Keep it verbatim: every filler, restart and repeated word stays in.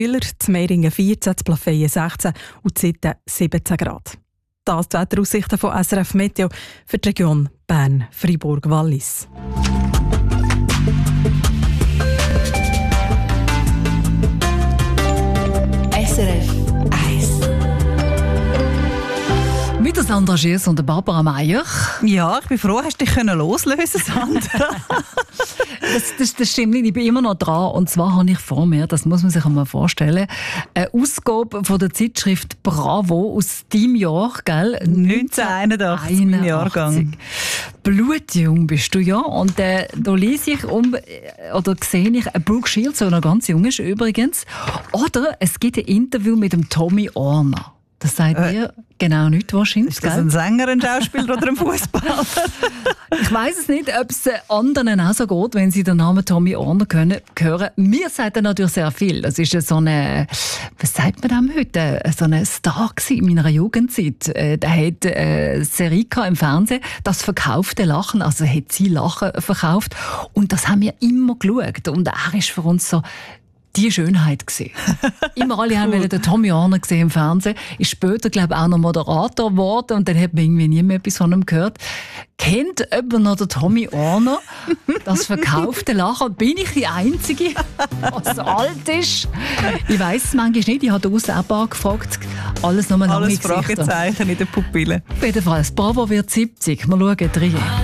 Müller, die Meiringen vierzehn, die Plafeyen sechzehn und die Sitten siebzehn Grad. Das die Wetteraussichten von S R F Meteo für die Region Bern, Freiburg, Wallis. S R F eins. Mit der Sandra Schiers und der Barbara Meier. Ja, ich bin froh, hast du dich loslösen können, Sandra. das, das, das stimmt nicht, ich bin immer noch dran. Und zwar habe ich vor mir, das muss man sich einmal vorstellen, eine Ausgabe von der Zeitschrift Bravo aus deinem Jahr, gell? neunzehnhunderteinundachtzig, mein Jahrgang. Blutjung bist du ja. Und äh, da lese ich um, oder sehe ich, Brooke Shields, der noch ganz jung ist übrigens. Oder es gibt ein Interview mit dem Tommy Orner. Das sagt äh, ihr genau nicht wahrscheinlich. Ist das ein Sänger, ein Schauspieler oder ein Fußballer? Ich weiss es nicht, ob es anderen auch so geht, wenn sie den Namen Tommy Orner können, hören. Mir sagt er natürlich sehr viel. Das ist so eine, was sagt man dem heute? So ein Star in meiner Jugendzeit. Der hat eine Serie im Fernsehen, das verkaufte Lachen, also hat sie Lachen verkauft. Und das haben wir immer geschaut. Und er ist für uns so die Schönheit gesehen. Immer alle cool. haben den Tommy Orner gesehen im Fernsehen. Ist später, glaube ich, auch noch Moderator geworden und dann hat man irgendwie nie mehr etwas von ihm gehört. Kennt jemand noch den Tommy Orner? Das verkaufte Lachen. Bin ich die Einzige, was alt ist? Ich weiss es manchmal nicht. Ich habe den Ausselbar gefragt. Alles nochmal lange Alles Fragezeichen in den Pupillen. Auf jeden Fall. Bravo wird siebzig. Wir schauen rein.